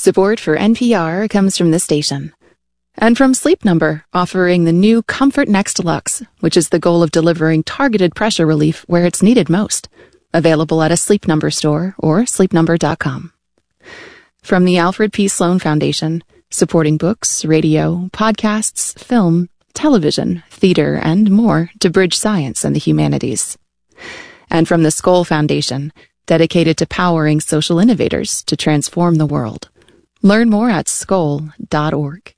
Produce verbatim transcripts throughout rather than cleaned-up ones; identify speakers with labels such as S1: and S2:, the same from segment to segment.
S1: Support for N P R comes from this station. And from Sleep Number, offering the new Comfort Next Deluxe, which is the goal of delivering targeted pressure relief where it's needed most. Available at a Sleep Number store or sleep number dot com. From the Alfred P. Sloan Foundation, supporting books, radio, podcasts, film, television, theater, and more to bridge science and the humanities. And from the Skoll Foundation, dedicated to powering social innovators to transform the world. Learn more at skoll dot org.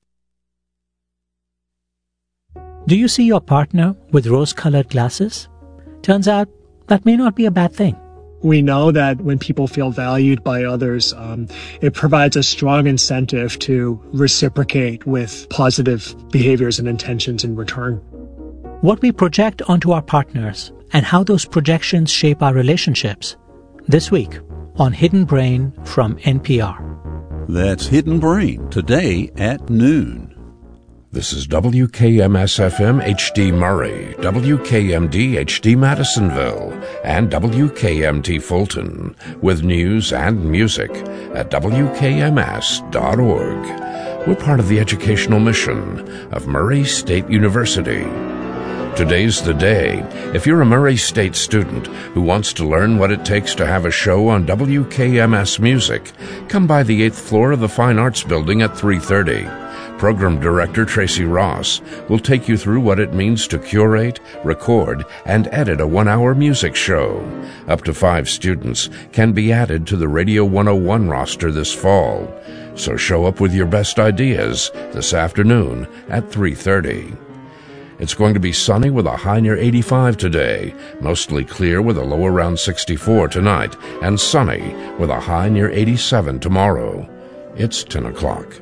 S2: Do you see your partner with rose-colored glasses? Turns out that may not be a bad thing.
S3: We know that when people feel valued by others, um, it provides a strong incentive to reciprocate with positive behaviors and intentions in return.
S2: What we project onto our partners and how those projections shape our relationships. This week on Hidden Brain from N P R.
S4: That's Hidden Brain, today at noon.
S5: This is W K M S F M H D Murray, W K M D H D Madisonville, and W K M T Fulton, with news and music at W K M S dot org. We're part of the educational mission of Murray State University. Today's the day. If you're a Murray State student who wants to learn what it takes to have a show on W K M S Music, come by the eighth floor of the Fine Arts Building at three thirty. Program Director Tracy Ross will take you through what it means to curate, record, and edit a one-hour music show. Up to five students can be added to the Radio one oh one roster this fall. So show up with your best ideas this afternoon at three thirty. It's going to be sunny with a high near eighty-five today, mostly clear with a low around sixty-four tonight, and sunny with a high near eighty-seven tomorrow. It's ten o'clock.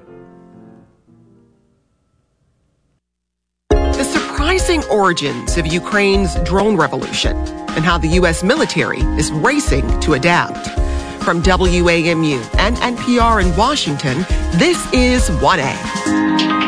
S6: The surprising origins of Ukraine's drone revolution and how the U S military is racing to adapt. From W A M U and N P R in Washington, this is one A.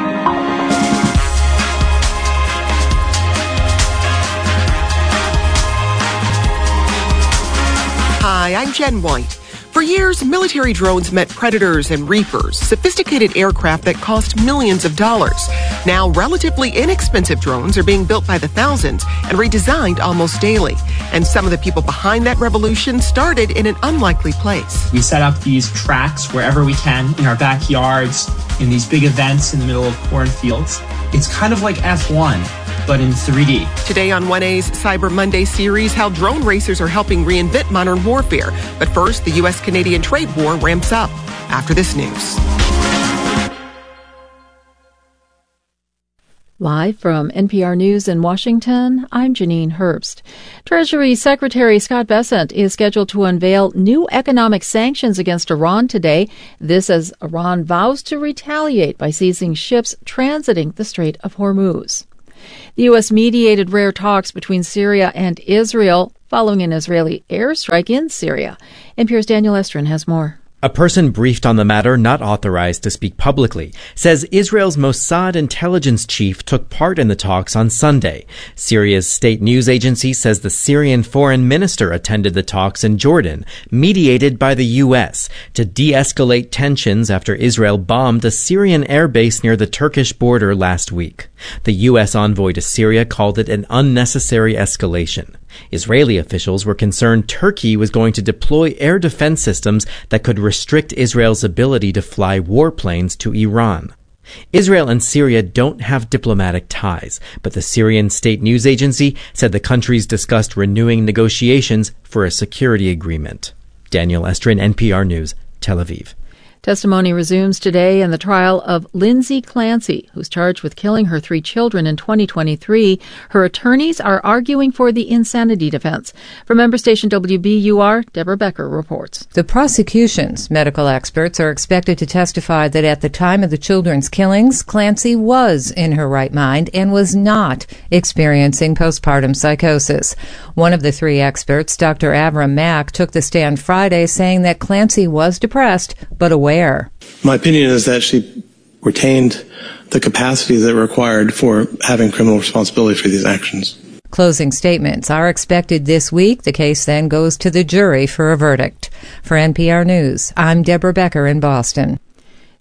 S6: Hi, I'm Jen White. For years, military drones met Predators and Reapers, sophisticated aircraft that cost millions of dollars. Now, relatively inexpensive drones are being built by the thousands and redesigned almost daily. And some of the people behind that revolution started in an unlikely place.
S7: We set up these tracks wherever we can, in our backyards, in these big events in the middle of cornfields. It's kind of like F one. But in three D.
S6: Today on one A's Cyber Monday series, how drone racers are helping reinvent modern warfare. But first, the U S Canadian trade war ramps up. After this news.
S8: Live from N P R News in Washington, I'm Janine Herbst. Treasury Secretary Scott Bessent is scheduled to unveil new economic sanctions against Iran today. This as Iran vows to retaliate by seizing ships transiting the Strait of Hormuz. The U S mediated rare talks between Syria and Israel following an Israeli airstrike in Syria. N P R's Daniel Estrin has more.
S9: A person briefed on the matter, not authorized to speak publicly, says Israel's Mossad intelligence chief took part in the talks on Sunday. Syria's state news agency says the Syrian foreign minister attended the talks in Jordan, mediated by the U S, to de-escalate tensions after Israel bombed a Syrian airbase near the Turkish border last week. The U S envoy to Syria called it an unnecessary escalation. Israeli officials were concerned Turkey was going to deploy air defense systems that could restrict Israel's ability to fly warplanes to Iran. Israel and Syria don't have diplomatic ties, but the Syrian state news agency said the countries discussed renewing negotiations for a security agreement. Daniel Estrin, N P R News, Tel Aviv.
S8: Testimony resumes today in the trial of Lindsay Clancy, who's charged with killing her three children in twenty twenty-three. Her attorneys are arguing for the insanity defense. From member station W B U R, Deborah Becker reports.
S10: The prosecution's medical experts are expected to testify that at the time of the children's killings, Clancy was in her right mind and was not experiencing postpartum psychosis. One of the three experts, Doctor Avram Mack, took the stand Friday saying that Clancy was depressed but aware.
S11: My opinion is that she retained the capacity that required for having criminal responsibility for these actions.
S10: Closing statements are expected this week. The case then goes to the jury for a verdict. For N P R News, I'm Deborah Becker in Boston.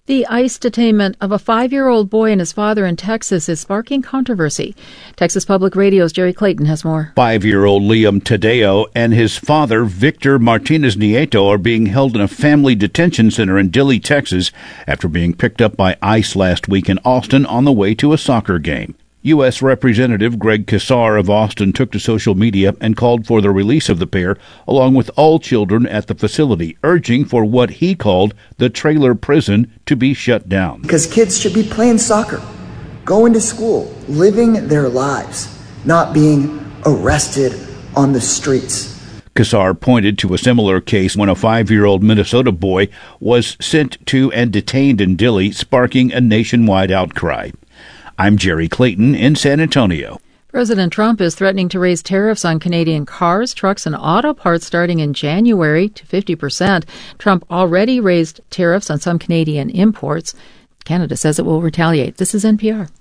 S8: The ICE detainment of a five-year-old boy and his father in Texas is sparking controversy. Texas Public Radio's Jerry Clayton has more.
S12: Five-year-old Liam Tadeo and his father, Victor Martinez Nieto, are being held in a family detention center in Dilley, Texas, after being picked up by ICE last week in Austin on the way to a soccer game. U S Representative Greg Casar of Austin took to social media and called for the release of the pair, along with all children at the facility, urging for what he called the trailer prison to be shut down.
S13: Because kids should be playing soccer, going to school, living their lives, not being arrested on the streets.
S12: Casar pointed to a similar case when a five-year-old Minnesota boy was sent to and detained in Dilley, sparking a nationwide outcry. I'm Jerry Clayton in San Antonio.
S8: President Trump is threatening to raise tariffs on Canadian cars, trucks, and auto parts starting in January to fifty percent. Trump already raised tariffs on some Canadian imports. Canada says it will retaliate. This is N P R.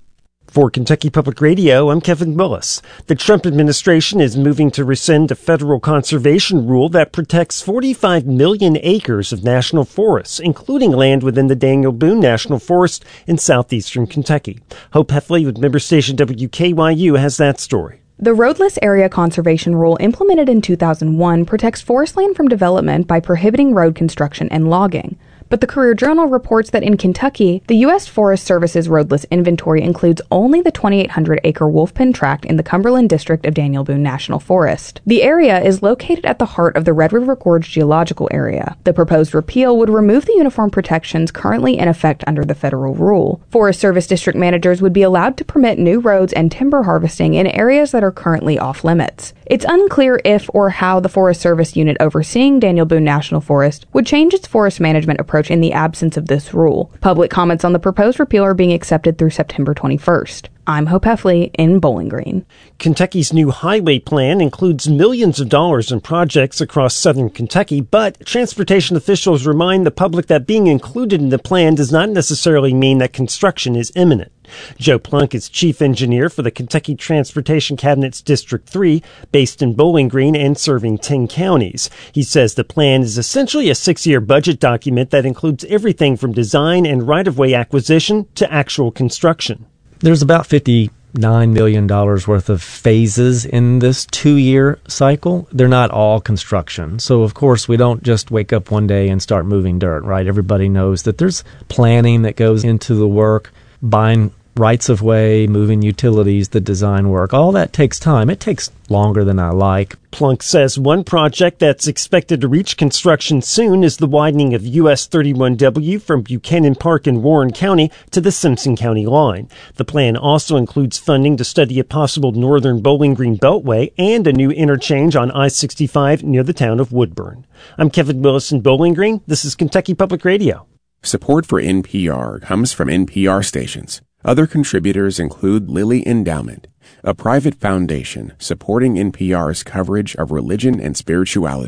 S14: For Kentucky Public Radio, I'm Kevin Willis. The Trump administration is moving to rescind a federal conservation rule that protects forty-five million acres of national forests, including land within the Daniel Boone National Forest in southeastern Kentucky. Hope Heffley with member station W K Y U has that story.
S15: The roadless area conservation rule implemented in two thousand one protects forest land from development by prohibiting road construction and logging. But the Career Journal reports that in Kentucky, the U S Forest Service's roadless inventory includes only the twenty-eight hundred acre Wolfpen Tract in the Cumberland district of Daniel Boone National Forest. The area is located at the heart of the Red River Gorge geological area. The proposed repeal would remove the uniform protections currently in effect under the federal rule. Forest Service district managers would be allowed to permit new roads and timber harvesting in areas that are currently off limits. It's unclear if or how the Forest Service unit overseeing Daniel Boone National Forest would change its forest management approach in the absence of this rule. Public comments on the proposed repeal are being accepted through September twenty-first. I'm Hope Heffley in Bowling Green.
S14: Kentucky's new highway plan includes millions of dollars in projects across southern Kentucky, but transportation officials remind the public that being included in the plan does not necessarily mean that construction is imminent. Joe Plunk is chief engineer for the Kentucky Transportation Cabinet's District three, based in Bowling Green and serving ten counties. He says the plan is essentially a six-year budget document that includes everything from design and right-of-way acquisition to actual construction.
S16: There's about fifty-nine million dollars worth of phases in this two-year cycle. They're not all construction. So, of course, we don't just wake up one day and start moving dirt, right? Everybody knows that there's planning that goes into the work, buying rights of way, moving utilities, the design work. All that takes time. It takes longer than I like.
S14: Plunk says one project that's expected to reach construction soon is the widening of U S thirty-one W from Buchanan Park in Warren County to the Simpson County line. The plan also includes funding to study a possible northern Bowling Green Beltway and a new interchange on I sixty-five near the town of Woodburn. I'm Kevin Willis in Bowling Green. This is Kentucky Public Radio.
S17: Support for N P R comes from N P R stations. Other contributors include Lilly Endowment, a private foundation supporting N P R's coverage of religion and spirituality.